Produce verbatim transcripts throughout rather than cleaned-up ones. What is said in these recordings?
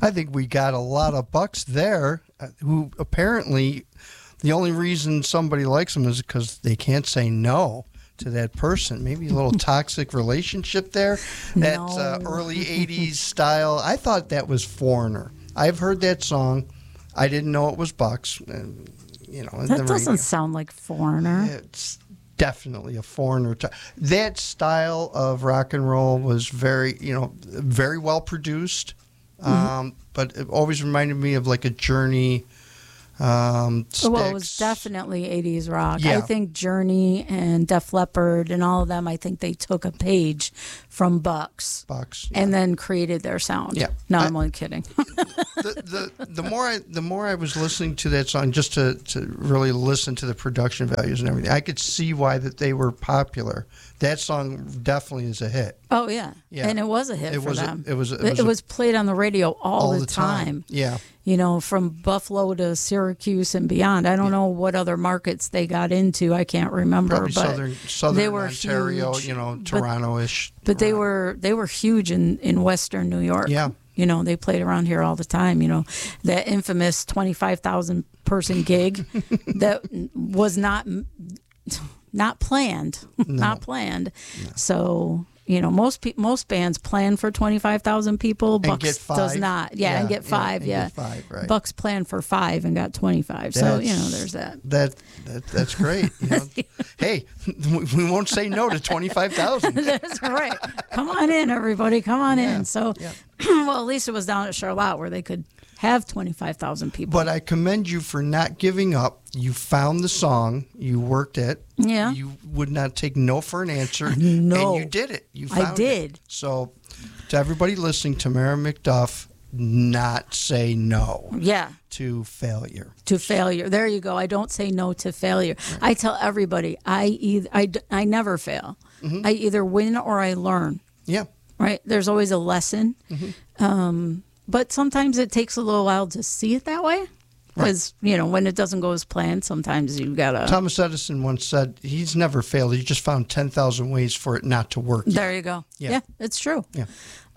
I think we got a lot of bucks there uh, who apparently the only reason somebody likes them is because they can't say no to that person. Maybe a little toxic relationship there. That No. uh, early eighties style. I thought that was Foreigner. I've heard that song. I didn't know it was Bucks. And, you know, in That the doesn't radio. sound like Foreigner. It's definitely a Foreigner. T- that style of rock and roll was very, you know, very well produced. Um, Mm-hmm. but it always reminded me of like a Journey. Um, Well, it was Styx. definitely eighties rock. Yeah. I think Journey and Def Leppard and all of them, I think they took a page from Bucks Bucks. and then created their sound. Yeah. No, I- I'm only kidding. the, the the more I the more I was listening to that song, just to, to really listen to the production values and everything, I could see why that they were popular. That song definitely is a hit. Oh, yeah. Yeah. And it was a hit It for was a- them. it was a- it It was a- was played on the radio all, All the, the time. time. Yeah. You know, from Buffalo to Syracuse and beyond. I don't know what other markets they got into. I can't remember. Probably but southern southern they were Ontario, huge. you know, But- Toronto-ish. But they around. were they were huge in, in Western New York. Yeah. You know, they played around here all the time. You know, that infamous twenty-five thousand person gig that was not not planned, not planned. So, you know, most pe- most bands plan for twenty-five thousand people. Bucks get five. does not. Yeah, and Yeah, get yeah, five. and Yeah, get five, right. Bucks planned for five and got twenty-five. So, you know, That's- there's that. That, that that's great. You know? Hey, we won't say no to twenty-five thousand. That's right. Come on in, everybody. Come on Yeah, in. So, yeah. well, at least it was down at Charlotte where they could have twenty-five thousand people. But I commend you for not giving up. You found the song. You worked it. Yeah. You would not take no for an answer. No. And you did it. You I found did. It. So, to everybody listening, Tamara McDuff, not say no Yeah. to failure. To failure. There you go. I don't say no to failure. I tell everybody, I either I, d- I never fail. Mm-hmm. I either win or I learn. Yeah. Right? There's always a lesson. Mm-hmm. Um, but sometimes it takes a little while to see it that way. Because, you know, when it doesn't go as planned, sometimes you got to... Thomas Edison once said he's never failed. He just found ten thousand ways for it not to work. There you go. Yeah. Yeah, it's true. Yeah.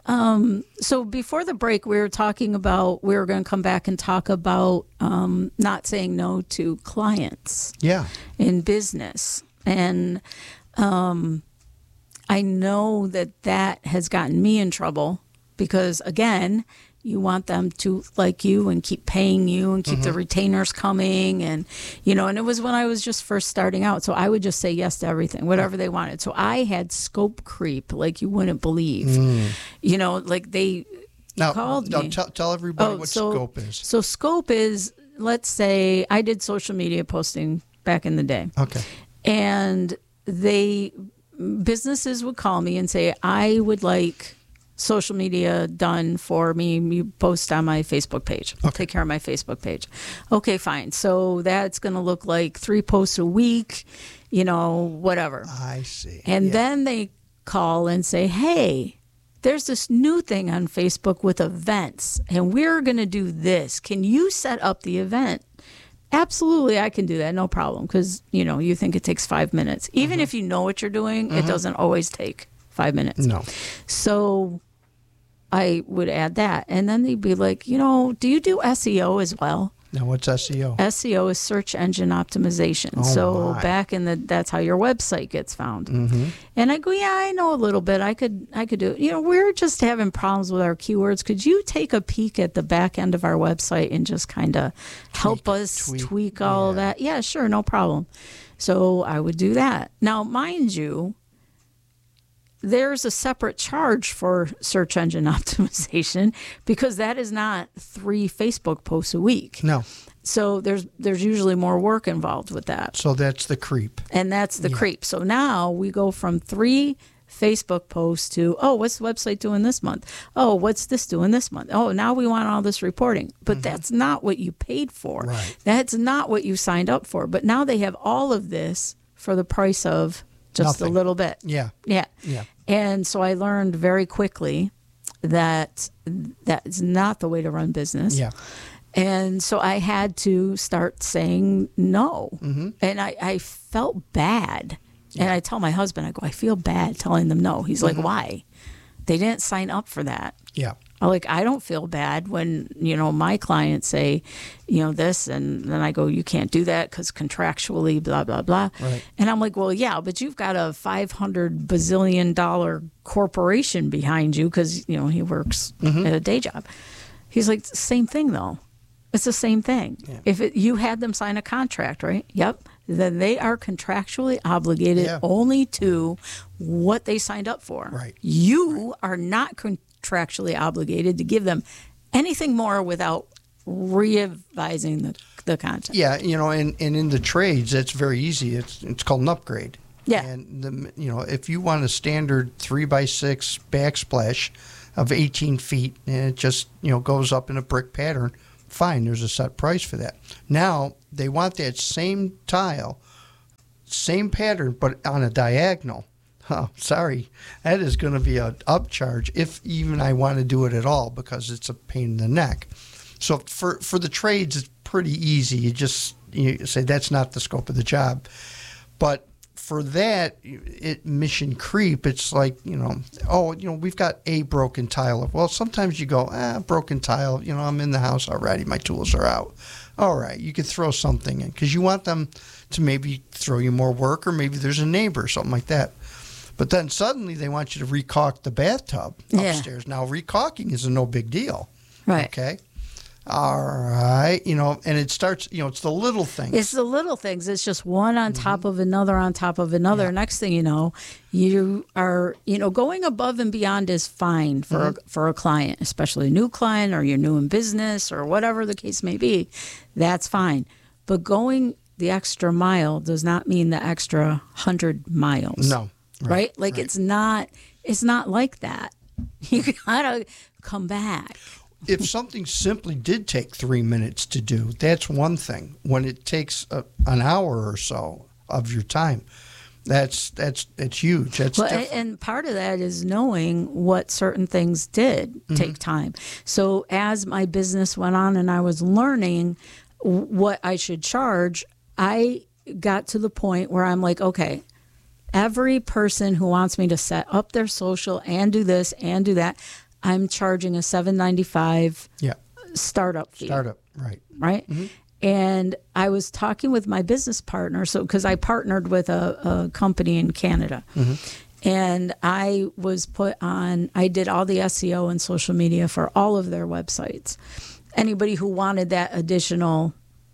So before the break, we were talking about, we were going to come back and talk about um, not saying no to clients Yeah. in business. And um, I know that that has gotten me in trouble because, again, you want them to like you and keep paying you and keep the retainers coming. And, you know, and it was when I was just first starting out. So I would just say yes to everything, whatever they wanted. So I had scope creep like you wouldn't believe. You know, like they Now, called now me. tell, tell everybody Oh, what so- scope is. So scope is, let's say I did social media posting back in the day. Okay. And they, businesses would call me and say, I would like social media done for me. You post on my Facebook page. I'll take care of my Facebook page. Okay, fine. So that's going to look like three posts a week, you know, whatever. I see. And Yeah. then they call and say, hey, there's this new thing on Facebook with events, and we're going to do this. Can you set up the event? Absolutely, I can do that. No problem. Because, you know, you think it takes five minutes. Even Mm-hmm. if you know what you're doing, it doesn't always take five minutes. No. So I would add that. And then they'd be like, you know, do you do S E O as well? Now, what's S E O? S E O is search engine optimization. Oh, so my. back in the, that's how your website gets found. Mm-hmm. And I go, yeah, I know a little bit. I could, I could do it. You know, we're just having problems with our keywords. Could you take a peek at the back end of our website and just kind of help us tweak, tweak, all yeah. that? Yeah, sure, no problem. So I would do that. Now, mind you, there's a separate charge for search engine optimization because that is not three Facebook posts a week. No. So there's there's usually more work involved with that. So that's the creep. And that's the Yeah. creep. So now we go from three Facebook posts to, oh, what's the website doing this month? Oh, what's this doing this month? Oh, now we want all this reporting. But that's not what you paid for. Right. That's not what you signed up for. But now they have all of this for the price of just Nothing. a little bit. Yeah. Yeah. Yeah. And so I learned very quickly that that's not the way to run business. Yeah. And so I had to start saying no. Mm-hmm. And I, I felt bad. And I tell my husband, I go, I feel bad telling them no. He's Mm-hmm. like, why? They didn't sign up for that. Yeah. Like, I don't feel bad when, you know, my clients say, you know, this, and then I go, you can't do that because contractually, blah, blah, blah. Right. And I'm like, well, yeah, but you've got a five hundred bazillion dollar corporation behind you because, you know, he works Mm-hmm. at a day job. He's like, same thing, though. It's the same thing. Yeah. If it, you had them sign a contract, right? Yep. Then they are contractually obligated Yeah. only to what they signed up for. Right. You are not contractually obligated to give them anything more without revising the, the contract. Yeah, you know, and, and in the trades, that's very easy. It's it's called an upgrade. Yeah. And the you know, if you want a standard three by six backsplash of eighteen feet, and it just you know goes up in a brick pattern, fine. There's a set price for that. Now they want that same tile, same pattern, but on a diagonal. Oh, sorry, that is going to be an upcharge if even I want to do it at all because it's a pain in the neck. So for for the trades, it's pretty easy. You just you say that's not the scope of the job. But for that, it mission creep. It's like you know, oh, you know, we've got a broken tile. Well, sometimes you go, ah, broken tile. You know, I'm in the house already. My tools are out. All right, you could throw something in because you want them to maybe throw you more work, or maybe there's a neighbor or something like that. But then suddenly they want you to recaulk the bathtub Yeah. upstairs. Now recaulking is a no big deal. Right. Okay. All right. You know, and it starts, you know, it's the little things. It's the little things. It's just one on top of another on top of another. Yeah. Next thing you know, you are, you know, going above and beyond is fine for a, for a client, especially a new client or you're new in business or whatever the case may be. That's fine. But going the extra mile does not mean the extra hundred miles. No. Right? Like it's not it's not like that. You gotta come back. If something simply did take three minutes to do, that's one thing. When it takes a, an hour or so of your time, that's that's it's huge. That's Well, different. and part of that is knowing what certain things did Mm-hmm. take time. So as my business went on and I was learning what I should charge, I got to the point where I'm like, okay, every person who wants me to set up their social and do this and do that, I'm charging a seven ninety-five yeah. startup fee. Startup. Right. Right? And I was talking with my business partner, so because I partnered with a, a company in Canada, and I was put on. I did all the S E O and social media for all of their websites. Anybody who wanted that additional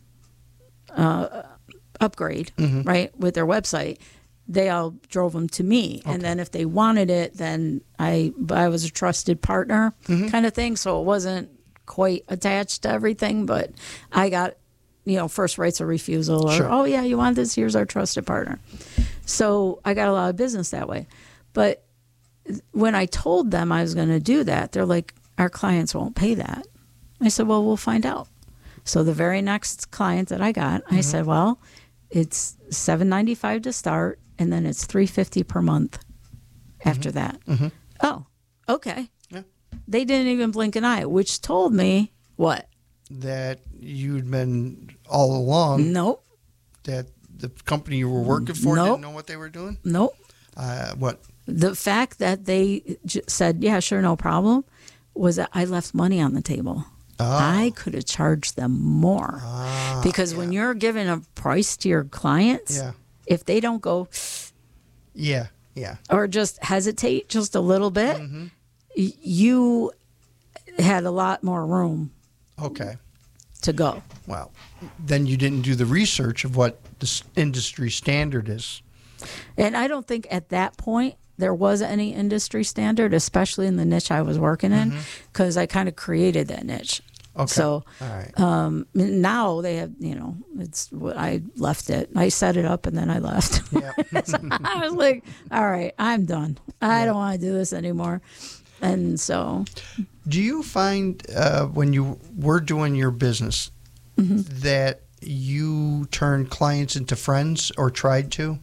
uh, upgrade, right, with their website, they all drove them to me. And then if they wanted it, then I I was a trusted partner kind of thing. So it wasn't quite attached to everything, but I got, you know, first rights of refusal or, Sure. oh, yeah, you want this? Here's our trusted partner. So I got a lot of business that way. But when I told them I was going to do that, they're like, our clients won't pay that. I said, well, we'll find out. So the very next client that I got, I said, well, it's seven ninety-five to start, and then it's three fifty per month after that. Oh, okay. Yeah. They didn't even blink an eye, which told me what? That you'd been all along Nope, that the company you were working for Nope. didn't know what they were doing. nope. Uh, what? The fact that they j- said, yeah, sure, no problem, was that I left money on the table. Oh. I could have charged them more. Ah, because when you're giving a price to your clients, Yeah. if they don't go Yeah. Yeah. or just hesitate just a little bit, Mm-hmm. y- you had a lot more room Okay. to go. Well, then you didn't do the research of what the s- industry standard is. And I don't think at that point there was any industry standard, especially in the niche I was working in, because I kind of created that niche. Okay. So All right. um, now they have, you know, it's I left it. I set it up and then I left. Yeah. I was like, all right, I'm done. I don't want to do this anymore. And so, Do you find uh, when you were doing your business that you turned clients into friends or tried to?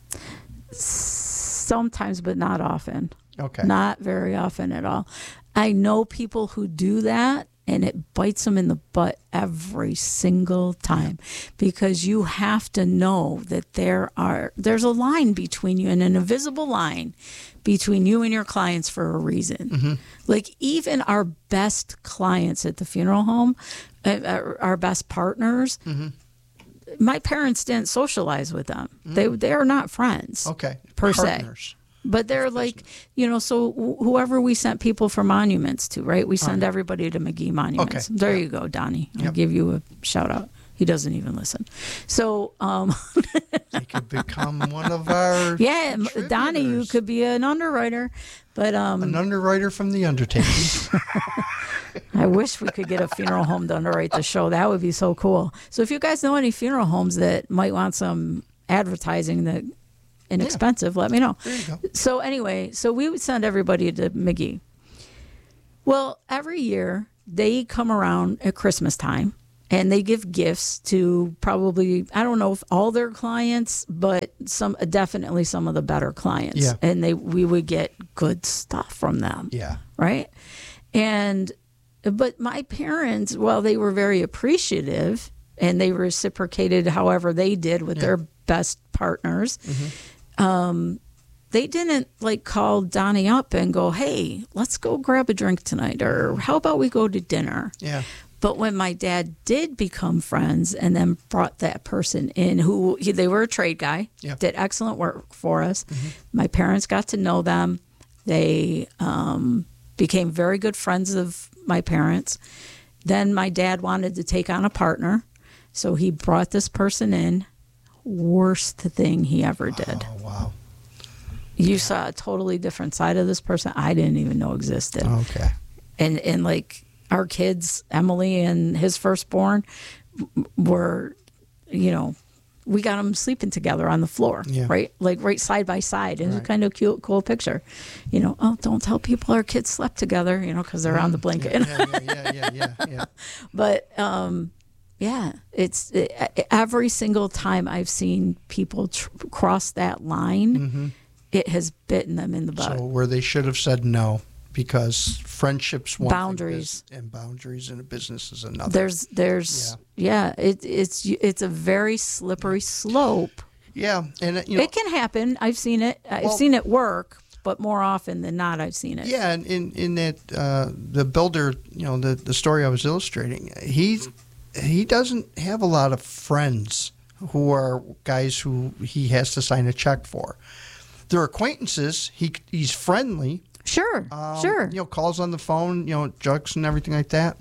sometimes, but not often. Okay. Not very often at all. I know people who do that, and it bites them in the butt every single time, because you have to know that there are there's a line between you, and an invisible line between you and your clients for a reason. Mm-hmm. Like even our best clients at the funeral home, uh, our best partners, mm-hmm. my parents didn't socialize with them. Mm-hmm. They they are not friends. Okay. Per Partners. se. But they're like, you know, so wh- whoever we sent people for monuments to, right? We send everybody to McGee Monuments. Okay. There Yeah. you go, Donnie. I'll Yep. give you a shout out. He doesn't even listen. So, um, He could become one of our yeah, M- Donnie, you contributors. could be an underwriter. But um, An underwriter from the undertaking. I wish we could get a funeral home to underwrite the show. That would be so cool. So if you guys know any funeral homes that might want some advertising that inexpensive, let me know. There you go. So anyway, so we would send everybody to McGee. Well, every year they come around at Christmas time and they give gifts to probably, I don't know if all their clients, but some definitely some of the better clients. Yeah. And they we would get good stuff from them. Yeah. Right? And but my parents, while they were very appreciative and they reciprocated however they did with Yeah. their best partners, um, they didn't like call Donnie up and go, "Hey, let's go grab a drink tonight," or "How about we go to dinner?" Yeah. But when my dad did become friends and then brought that person in, who he, they were a trade guy, Yeah. did excellent work for us. My parents got to know them. They um, became very good friends of my parents. Then my dad wanted to take on a partner, so he brought this person in. Worst thing he ever did. Oh, wow. You saw a totally different side of this person I didn't even know existed. Okay. And and like our kids, Emily and his firstborn, w- were, you know, we got them sleeping together on the floor, Yeah. right? Like right side by side. And It was Right. kind of cute, cool picture. You know, oh, don't tell people our kids slept together, you know, because they're on the blanket. Yeah, yeah, yeah, yeah, yeah, yeah. But um, yeah, it's it, every single time I've seen people tr- cross that line, it has bitten them in the butt. So where they should have said no, because friendships one thing, Boundaries. bus- and boundaries in a business is another. There's, there's, yeah, it, it's it's a very slippery slope. yeah, and uh, you know, It can happen. I've seen it. I've Well- seen it work, but more often than not, I've seen it. yeah, and in in that uh, the builder, you know, the the story I was illustrating, he he doesn't have a lot of friends who are guys who he has to sign a check for. They're acquaintances. He he's friendly. Sure, Um, sure. You know, calls on the phone, you know, jokes and everything like that.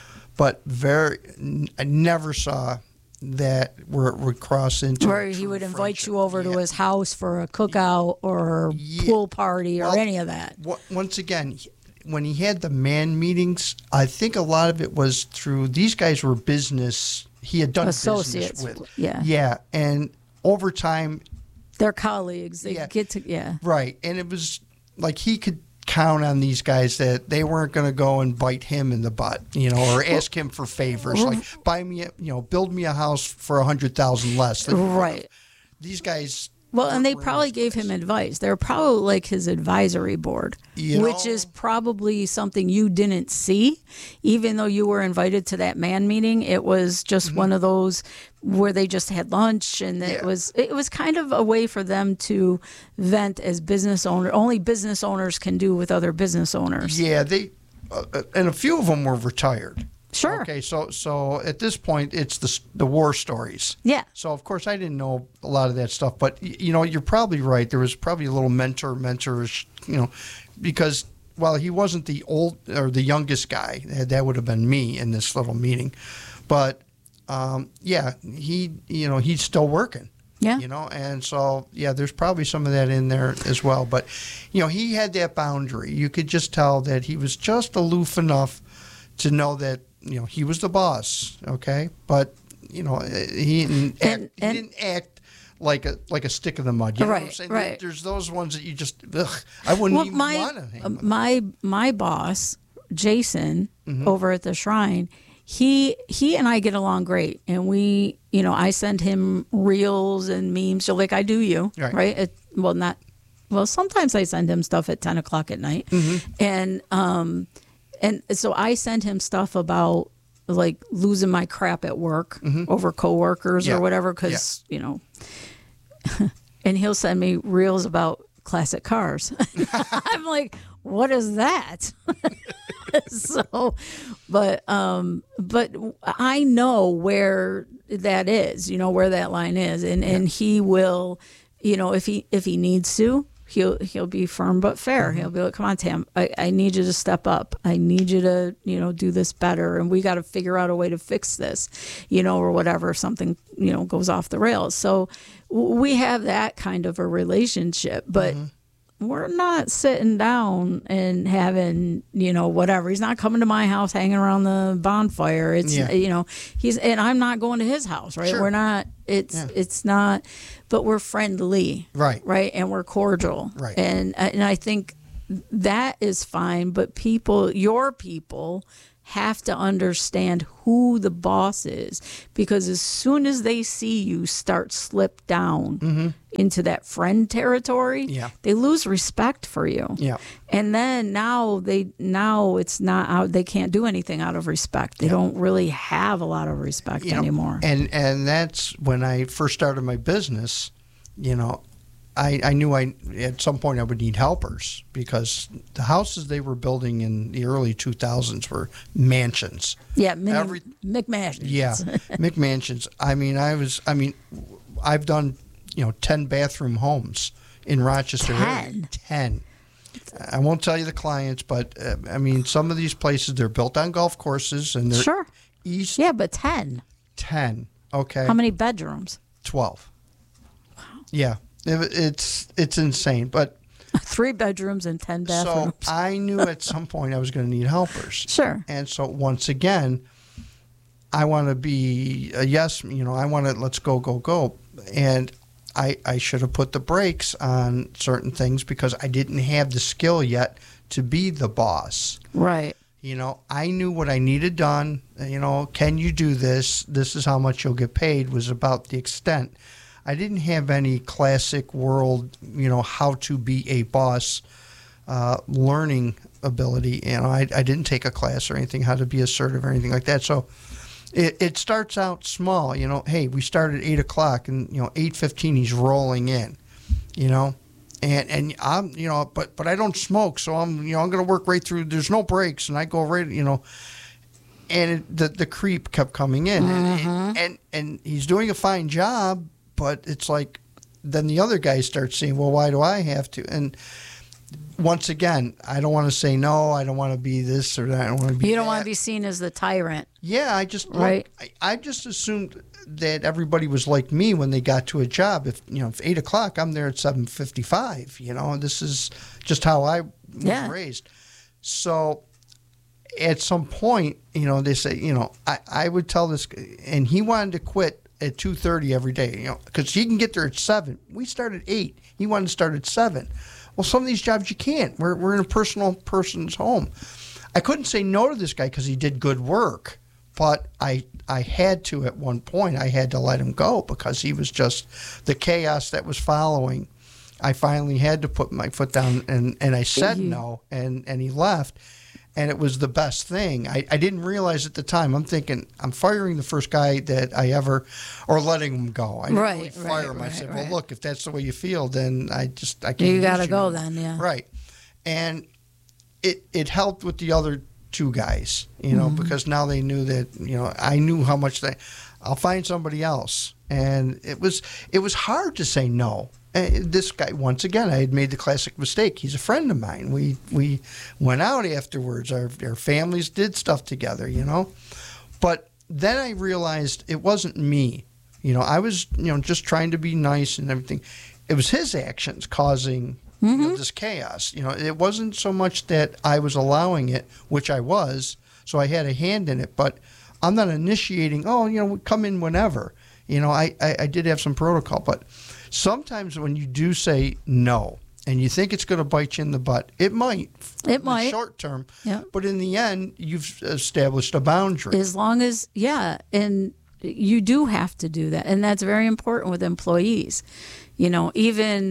But very, I never saw that where it would cross into Where a he true would invite friendship. you over to Yeah. his house for a cookout or Yeah. pool party or Well, any of that. Wa- Once again, he- when he had the man meetings, I think a lot of it was through these guys were business. He had done Associates, business with, yeah. yeah, and over time, They're colleagues. They Yeah. get to, yeah. right, and it was like he could count on these guys that they weren't going to go and bite him in the butt, you know, or ask him for favors like buy me, a, you know, build me a house for a hundred thousand less. Like, Right. These guys. Well, and they were in probably this gave place. him advice. They're probably like his advisory board, You which know- is probably something you didn't see, even though you were invited to that man meeting. It was just one of those where they just had lunch, and it Mm-hmm. Yeah. was it was kind of a way for them to vent as business owner. Only business owners can do with other business owners. Yeah, they, uh, and a few of them were retired. Sure. Okay, so so at this point, it's the s- the war stories. Yeah. So of course I didn't know a lot of that stuff, but y- you know you're probably right. There was probably a little mentor, mentorish, you know, because while he wasn't the old or the youngest guy, that that would have been me in this little meeting, but um, yeah, he you know he's still working. Yeah. You know, and so yeah, there's probably some of that in there as well. But you know, he had that boundary. You could just tell that he was just aloof enough to know that you know he was the boss. Okay, but you know he didn't act, And- and- he didn't act like a like a stick in the mud. You know what I'm Right, saying? right. There's those ones that you just ugh, I wouldn't Well, even my want to hang uh, with. my my boss, Jason, Mm-hmm. over at the Shrine, he he and I get along great, and we, you know, I send him reels and memes, so like I do you, Right. right? It, well, not well. Sometimes I send him stuff at ten o'clock at night, Mm-hmm. and um, and so I send him stuff about like losing my crap at work mm-hmm. over coworkers yeah. or whatever, because yeah. you know, and he'll send me reels about classic cars. I'm like, what is that? So, but um, but I know where that is, you know, where that line is, and and yeah. he will, you know, if he if he needs to. He'll he'll be firm but fair. Mm-hmm. He'll be like, "Come on, Tam, I, I need you to step up. I need you to, you know, do this better, and we got to figure out a way to fix this, you know, or whatever. If something, you know, goes off the rails." So we have that kind of a relationship, but mm-hmm. we're not sitting down and having, you know, whatever. He's not coming to my house, hanging around the bonfire. It's yeah. you know, he's and I'm not going to his house, right? Sure. We're not. It's yeah. it's not. But we're friendly, right? Right, and we're cordial, right? And and I think that is fine. But people, your people, have to understand who the boss is, because as soon as they see you start slip down mm-hmm. into that friend territory, yeah. they lose respect for you. Yeah, and then now they now it's not out. They can't do anything out of respect. They yeah. don't really have a lot of respect you anymore. Know, and and that's when I first started my business. You know, I, I knew I at some point I would need helpers, because the houses they were building in the early two thousands were mansions. Yeah, mini, Every, McMansions. Yeah, McMansions. I mean, I was. I mean, I've done you know ten bathroom homes in Rochester. Ten. Ten. I won't tell you the clients, but uh, I mean, some of these places they're built on golf courses and they're sure. east. Yeah, but ten. Ten. Okay. How many bedrooms? Twelve. Yeah, it, it's it's insane, but three bedrooms and ten bathrooms. So I knew at some point I was going to need helpers. Sure. And so once again, I want to be a yes. You know, I want to let's go go go, and I I should have put the brakes on certain things because I didn't have the skill yet to be the boss. Right. You know, I knew what I needed done. You know, can you do this? This is how much you'll get paid. Was about the extent. I didn't have any classic world, you know, how to be a boss uh, learning ability. You know, I, I didn't take a class or anything, how to be assertive or anything like that. So it, it starts out small. You know, hey, we start at eight o'clock, and you know, eight fifteen he's rolling in. You know, and and I'm you know, but but I don't smoke, so I'm you know I'm going to work right through. There's no breaks, and I go right you know. And it, the the creep kept coming in, mm-hmm. and, and and he's doing a fine job. But it's like, then the other guys start saying, well, why do I have to? And once again, I don't want to say no. I don't want to be this or that. I don't want to be You don't that. want to be seen as the tyrant. Yeah, I just right. Look, I, I just assumed that everybody was like me when they got to a job. If you know, if eight o'clock, I'm there at seven fifty-five. You know, this is just how I was yeah. raised. So at some point, you know, they say, you know, I, I would tell this, and he wanted to quit at two thirty every day, you know, because he can get there at seven. We start at eight. He wanted to start at seven. Well, some of these jobs you can't. We're we're in a personal person's home. I couldn't say no to this guy because he did good work, but I I had to at one point. I had to let him go because he was just the chaos that was following. I finally had to put my foot down, and, and I said mm-hmm. no, and, and he left. And it was the best thing. I, I didn't realize at the time. I'm thinking, I'm firing the first guy that I ever, or letting him go. I didn't right, really fire right, him. I right, said, right. well, look, if that's the way you feel, then I just, I can't. You got to you go anymore. then, yeah. Right. And it it helped with the other two guys, you know, mm-hmm. because now they knew that, you know, I knew how much they, I'll find somebody else. And it was, it was hard to say no. And this guy, once again, I had made the classic mistake. He's a friend of mine. We we went out afterwards. Our, our families did stuff together, you know. But then I realized it wasn't me. You know, I was, you know, just trying to be nice and everything. It was his actions causing mm-hmm. you know, this chaos. You know, it wasn't so much that I was allowing it, which I was, so I had a hand in it. But I'm not initiating, oh, you know, come in whenever. You know, I, I, I did have some protocol, but sometimes when you do say no and you think it's going to bite you in the butt, it might. It might. Short term. Yeah. But in the end, you've established a boundary. As long as, yeah, and you do have to do that. And that's very important with employees. You know, even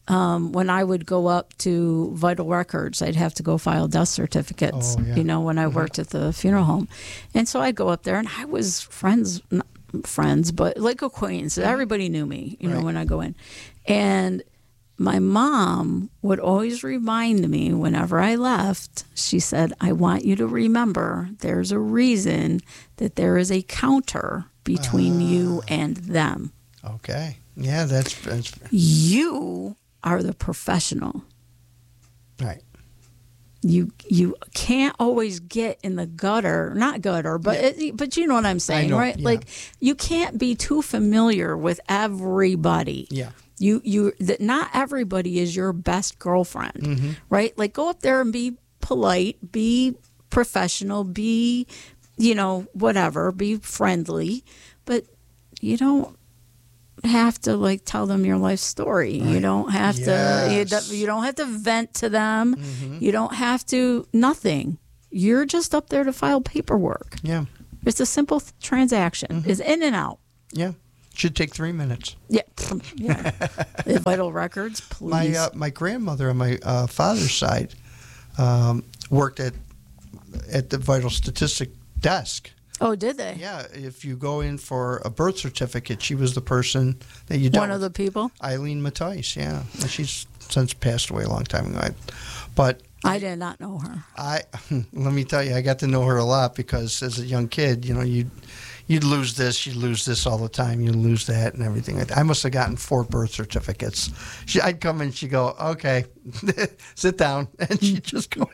um, when I would go up to Vital Records, I'd have to go file death certificates, Oh, yeah. you know, when I worked at the funeral home. And so I'd go up there, and I was friends, not friends, but like acquaintances. Everybody knew me, you know, Right. when I go in. And my mom would always remind me whenever I left, she said, I want you to remember there's a reason that there is a counter between you and them. Okay. Yeah, that's, that's You are the professional. right. You you can't always get in the gutter, not gutter, but it, but you know what I'm saying, know, right? yeah. Like you can't be too familiar with everybody. Yeah. You you that not everybody is your best girlfriend, Mm-hmm. right? Like go up there and be polite, be professional, be you know whatever, be friendly, but you don't have to like tell them your life story. You don't have to you, Yes. don't- you don't have to vent to them. Mm-hmm. You don't have to nothing. You're just up there to file paperwork. Yeah. It's a simple th- transaction. Mm-hmm. It's in and out. Yeah. Should take three minutes. Yeah. yeah. The Vital Records, My please. uh, my grandmother on my uh, father's side um, worked at at the vital statistic desk. oh, did they? Yeah, if you go in for a birth certificate, she was the person that you dealt One of with. the people? Eileen Mattice, yeah. And she's since passed away a long time ago. I- But I did not know her. I let me tell you, I got to know her a lot because as a young kid, you know, you'd you'd lose this, you'd lose this all the time, you'd lose that and everything. like that. I must have gotten four birth certificates. She, I'd come in, she'd go, okay, sit down, and she'd just go.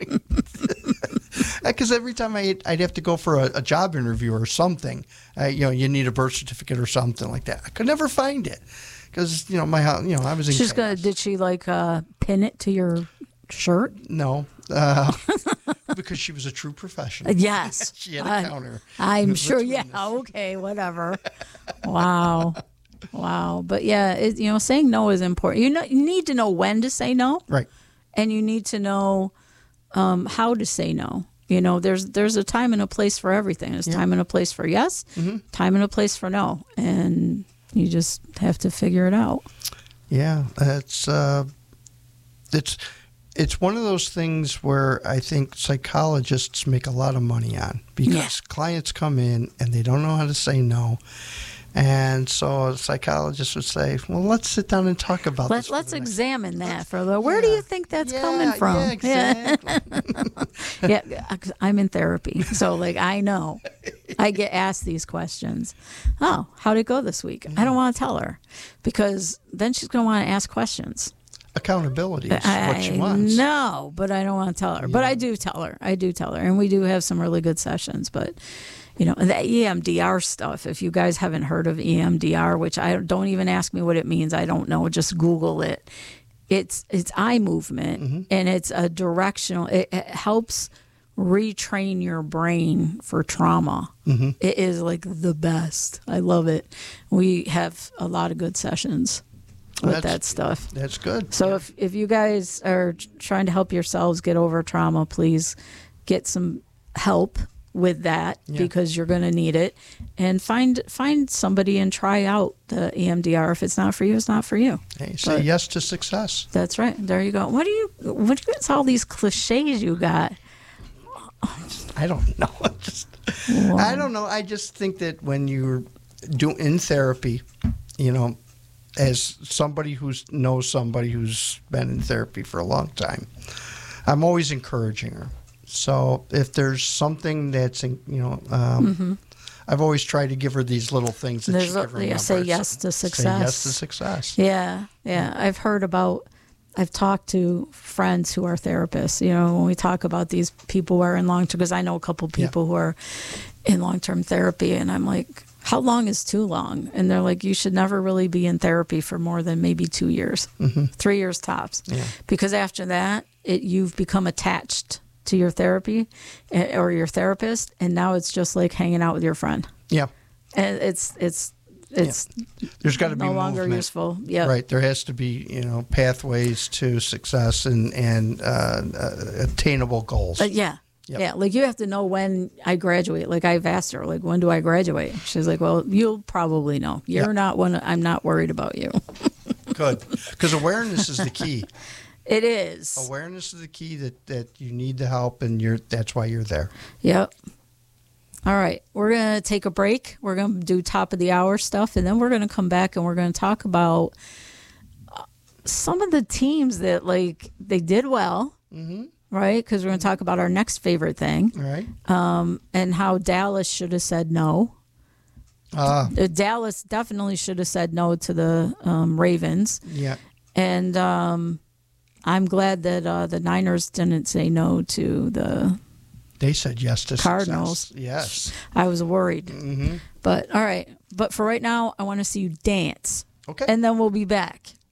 Because every time I'd, I'd have to go for a, a job interview or something, I, you know, you need a birth certificate or something like that. I could never find it because you know my hou- you know I was in She's gonna. chaos. Did she like uh, pin it to your shirt? No, uh, because she was a true professional. Yes. She had a I- counter. I'm Let's sure. win Yeah. this. Okay. Whatever. Wow. Wow. But yeah, it, you know, saying no is important. You know, you need to know when to say no, Right. and you need to know um, how to say no. You know, there's there's a time and a place for everything. There's Yeah. time and a place for yes, Mm-hmm. time and a place for no, and you just have to figure it out. Yeah, it's uh, it's it's one of those things where I think psychologists make a lot of money on because Yeah. clients come in and they don't know how to say no. And so a psychologist would say, well, let's sit down and talk about Let, this. for let's the next- examine that further. Where do Yeah. you think that's Yeah, coming from? Yeah, exactly. Yeah, yeah, 'cause I'm in therapy, so like I know. I get asked these questions. Oh, how'd it go this week? I don't want to tell her because then she's going to want to ask questions. Accountability is I what she wants. know, but I don't want to tell her. But I do tell her. I do tell her, and we do have some really good sessions. But you know, the E M D R stuff. If you guys haven't heard of E M D R, which I don't even ask me what it means. I don't know. Just Google it. It's it's eye movement, Mm-hmm. and it's a directional. It, it helps retrain your brain for trauma. Mm-hmm. It is like the best. I love it. We have a lot of good sessions with That's- that stuff. That's good. So if, if you guys are t- trying to help yourselves get over trauma, please get some help with that Yeah. because you're going to need it, and find find somebody and try out the E M D R. If it's not for you, it's not for you. Hey, say but- yes to success. That's right. There you go. What do you what do you it's all these cliches you got? I don't know. I just, I don't know. I just think that when you're do in therapy, you know, as somebody who knows somebody who's been in therapy for a long time, I'm always encouraging her. So if there's something that's, in- you know, um, I've always tried to give her these little things that There's she a- can yeah, remember. say yes to Say yes success. to success. Yeah, yeah. I've heard about, I've talked to friends who are therapists. You know, when we talk about these people who are in long term, because I know a couple Yeah. people who are in long term therapy, and I'm like, how long is too long? And they're like, you should never really be in therapy for more than maybe two years, three years tops. Yeah. Because after that, it, you've become attached to your therapy eh, or your therapist, and now it's just like hanging out with your friend. Yeah. And it's it's it's There's got to be no longer movement. useful. Yeah. Right. There has to be, you know, pathways to success and, and uh, uh, attainable goals. Uh, yeah. Yep. Yeah. Like you have to know when I graduate. Like I've asked her, like, when do I graduate? She's like, well, you'll probably know. You're Yep. not one. I'm not worried about you. Good. Because awareness is the key. It is. Awareness is the key that, that you need the help, and you're that's why you're there. Yep. All right. We're going to take a break. We're going to do top of the hour stuff, and then we're going to come back and we're going to talk about some of the teams that, like, they did well, mm-hmm. right? Because we're going to talk about our next favorite thing. All right. Um, and how Dallas should have said no. Uh, Dallas definitely should have said no to the um, Ravens. Yeah. And um, I'm glad that uh, the Niners didn't say no to the They said yes to Cardinals. Success. Yes. I was worried. Mm-hmm. But all right. But for right now, I want to see you dance. Okay. And then we'll be back.